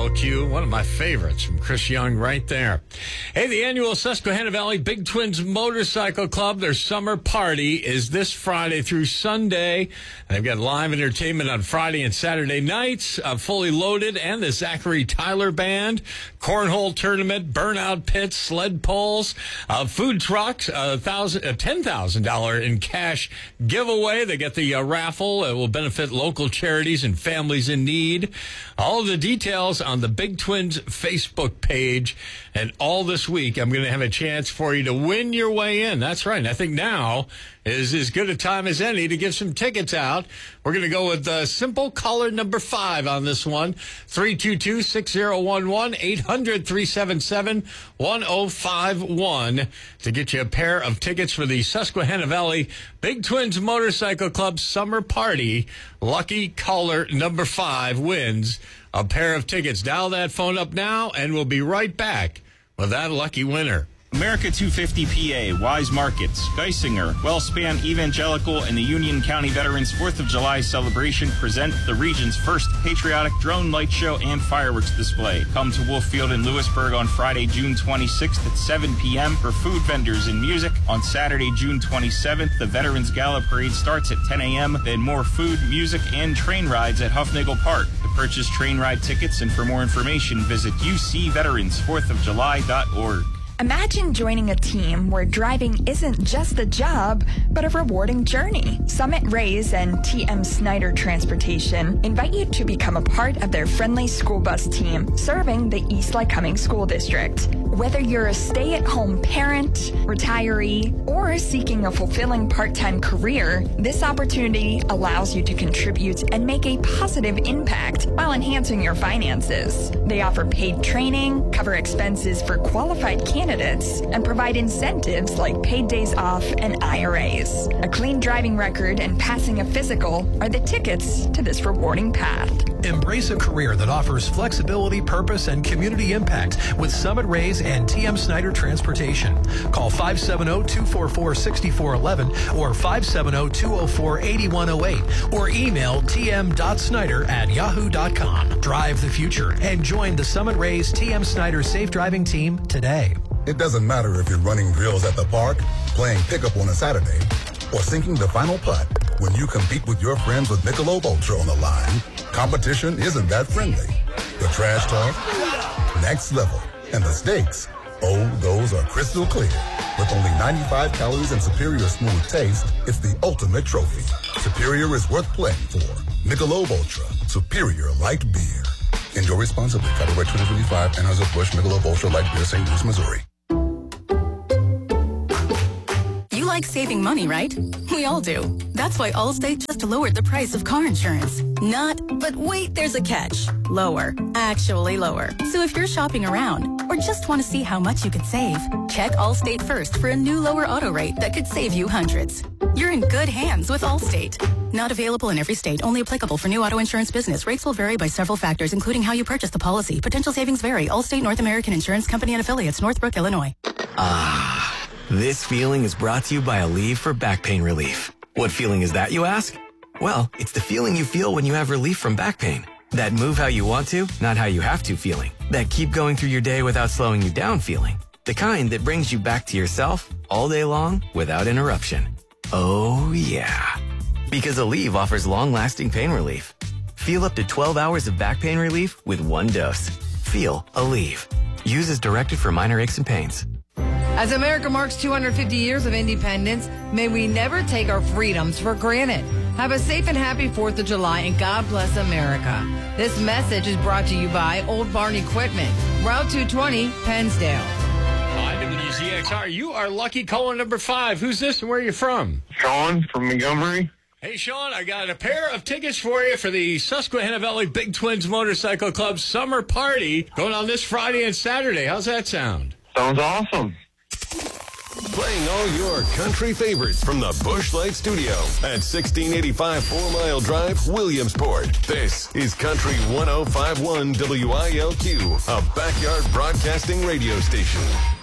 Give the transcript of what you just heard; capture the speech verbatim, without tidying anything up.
L Q, one of my favorites from Chris Young right there. Hey, the annual Susquehanna Valley Big Twins Motorcycle Club, their summer party is this Friday through Sunday. They've got live entertainment on Friday and Saturday nights, uh, fully loaded, and the Zachary Tyler Band, cornhole tournament, burnout pits, sled pulls, uh, food trucks, a thousand, a ten thousand dollars in cash giveaway. They get the uh, raffle. It will benefit local charities and families in need. All of the details on the Big Twins Facebook page. And all this week, I'm going to have a chance for you to win your way in. That's right. And I think now is as good a time as any to give some tickets out. We're going to go with uh, simple caller number five on this one. three two two, six zero one one, eight hundred, three seven seven, one zero five one to get you a pair of tickets for the Susquehanna Valley Big Twins Motorcycle Club Summer Party. Lucky caller number five wins a pair of tickets. Dial that phone up now, and we'll be right back with that lucky winner. America two fifty P A, Wise Markets, Geisinger, Wellspan Evangelical, and the Union County Veterans fourth of July celebration present the region's first patriotic drone light show and fireworks display. Come to Wolffield in Lewisburg on Friday, June twenty-sixth at seven p.m. for food vendors and music. On Saturday, June twenty-seventh, the Veterans Gala Parade starts at ten a.m. Then more food, music, and train rides at Huffnagel Park. To purchase train ride tickets and for more information, visit u c veterans fourth of july dot org. Imagine joining a team where driving isn't just a job, but a rewarding journey. Summit Rays and T M Snyder Transportation invite you to become a part of their friendly school bus team serving the East Lycoming School District. Whether you're a stay-at-home parent, retiree, or seeking a fulfilling part-time career, this opportunity allows you to contribute and make a positive impact while enhancing your finances. They offer paid training, cover expenses for qualified candidates, and provide incentives like paid days off and I R As. A clean driving record and passing a physical are the tickets to this rewarding path. Embrace a career that offers flexibility, purpose, and community impact with Summit Rays and T M Snyder Transportation. Call five seven zero, two four four, six four one one or five seven zero, two zero four, eight one zero eight or email t m dot snyder at yahoo dot com. Drive the future and join the Summit Rays T M Snyder Safe Driving Team today. It doesn't matter if you're running drills at the park, playing pickup on a Saturday, or sinking the final putt. When you compete with your friends with Michelob Ultra on the line, competition isn't that friendly. The trash talk, next level, and the stakes, oh, those are crystal clear. With only ninety-five calories and superior smooth taste, it's the ultimate trophy. Superior is worth playing for. Michelob Ultra, superior light beer. Enjoy responsibly. Copyright twenty twenty-five, Anheuser-Busch Michelob Ultra Light Beer, Saint Louis, Missouri. You like saving money, right? We all do. That's why Allstate just lowered the price of car insurance. Not, but wait, there's a catch. Lower. Actually lower. So if you're shopping around or just want to see how much you could save, check Allstate first for a new lower auto rate that could save you hundreds. You're in good hands with Allstate. Not available in every state. Only applicable for new auto insurance business. Rates will vary by several factors, including how you purchase the policy. Potential savings vary. Allstate North American Insurance Company and Affiliates, Northbrook, Illinois. Ah, this feeling is brought to you by Aleve for back pain relief. What feeling is that, you ask? Well, it's the feeling you feel when you have relief from back pain. That move how you want to, not how you have to feeling. That keep going through your day without slowing you down feeling. The kind that brings you back to yourself all day long without interruption. Oh, yeah. Because Aleve offers long-lasting pain relief. Feel up to twelve hours of back pain relief with one dose. Feel Aleve. Use as directed for minor aches and pains. As America marks two hundred fifty years of independence, may we never take our freedoms for granted. Have a safe and happy fourth of July, and God bless America. This message is brought to you by Old Barn Equipment, Route two twenty, Pennsdale. I W Z X R, you are lucky caller number five. Who's this and where are you from? Sean from Montgomery. Hey, Sean, I got a pair of tickets for you for the Susquehanna Valley Big Twins Motorcycle Club Summer Party going on this Friday and Saturday. How's that sound? Sounds awesome. Playing all your country favorites from the Busch Light Studio at sixteen eighty-five Four Mile Drive, Williamsport. This is Country one oh five point one W I L Q, a backyard broadcasting radio station.